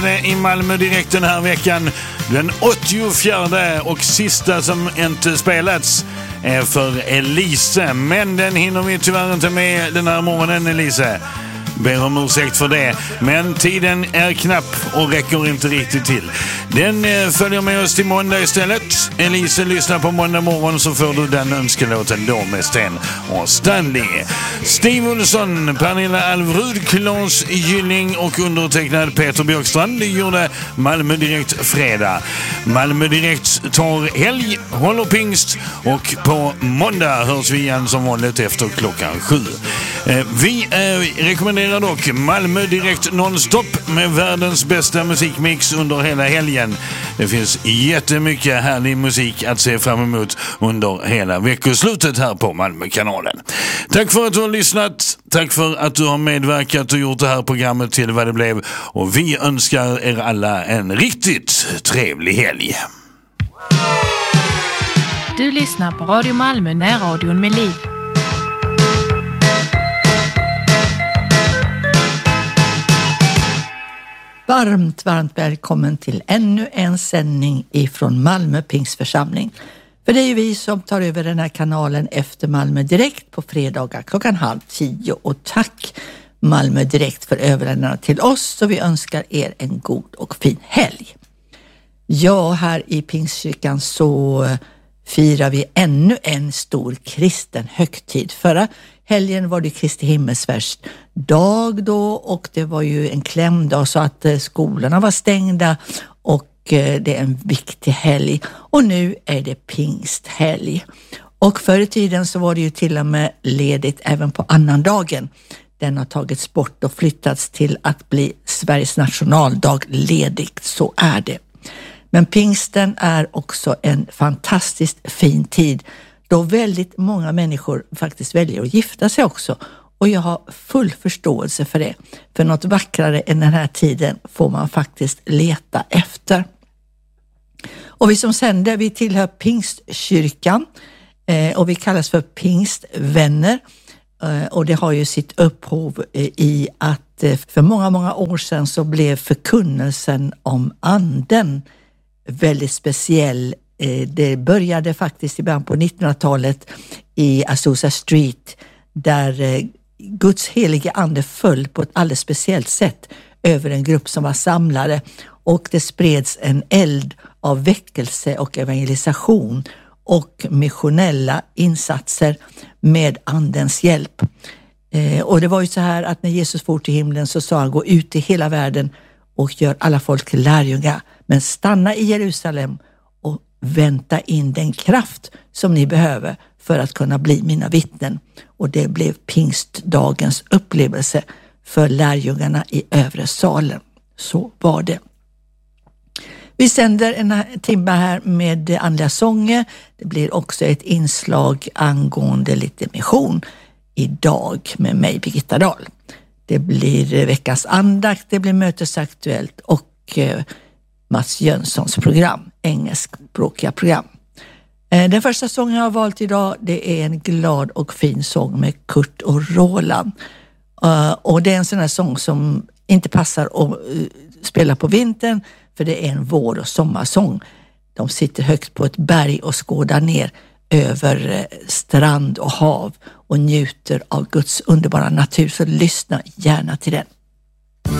I Malmö direkt den här veckan. Den 84 och sista som inte spelats är för Elise. Men den hinner vi tyvärr inte med den här morgonen, Elise. Ber om ursäkt för det. Men tiden är knapp och räcker inte riktigt till. Den följer med oss till måndag istället. Elise, lyssna på måndag morgon så får du den önskelåten då med Sten och Stanley. Steve Olsson, Pernilla Alvrud, Claes Gylling och undertecknad Peter Björkstrand. Det gjorde Malmö Direkt fredag. Malmö Direkt tar helg, håller pingst och på måndag hörs vi igen som vanligt efter klockan 7. Vi rekommenderar dock Malmö Direkt nonstop med världens bästa musikmix under hela helgen. Det finns jättemycket härlig musik att se fram emot under hela veckoslutet här på Malmökanalen. Tack för att du har lyssnat. Tack för att du har medverkat och gjort det här programmet till vad det blev. Och vi önskar er alla en riktigt trevlig helg. Du lyssnar på Radio Malmö, närradion med liv. Varmt välkommen till ännu en sändning ifrån Malmö Pingstförsamling. För det är ju vi som tar över den här kanalen efter Malmö Direkt på fredagar 9:30. Och tack Malmö Direkt för överlämnandet till oss, så vi önskar er en god och fin helg. Ja, här i Pingstkyrkan så firar vi ännu en stor kristen högtid. Förra helgen var det Kristi himmelsfärdsdag då, och det var ju en klämdag så att skolorna var stängda, och det är en viktig helg. Och nu är det pingsthelg. Och förr i tiden så var det ju till och med ledigt även på annandagen. Den har tagits bort och flyttats till att bli Sveriges nationaldag ledigt, så är det. Men pingsten är också en fantastiskt fin tid då väldigt många människor faktiskt väljer att gifta sig också. Och jag har full förståelse för det. För något vackrare än den här tiden får man faktiskt leta efter. Och vi som sänder, vi tillhör Pingstkyrkan och vi kallas för pingstvänner. Och det har ju sitt upphov i att för många år sedan så blev förkunnelsen om anden väldigt speciell. Det började faktiskt i början på 1900-talet i Azusa Street, där Guds helige ande föll på ett alldeles speciellt sätt över en grupp som var samlade, och det spreds en eld av väckelse och evangelisation och missionella insatser med andens hjälp. Och det var ju så här att när Jesus for till himlen så sa han: gå ut i hela världen och gör alla folk lärjungar, men stanna i Jerusalem och vänta in den kraft som ni behöver för att kunna bli mina vittnen. Och det blev pingstdagens upplevelse för lärjungarna i övre salen. Så var det. Vi sänder en timme här med andliga sånger. Det blir också ett inslag angående lite mission idag med mig, Birgitta Dahl. Det blir veckans andakt, det blir mötesaktuellt och Mats Jönssons program, engelskspråkiga program. Den första sången jag har valt idag, det är en glad och fin sång med Kurt och Roland. Och det är en sån här sång som inte passar att spela på vintern, för det är en vår- och sommarsång. De sitter högt på ett berg och skådar ner över strand och hav och njuter av Guds underbara natur, så lyssna gärna till den.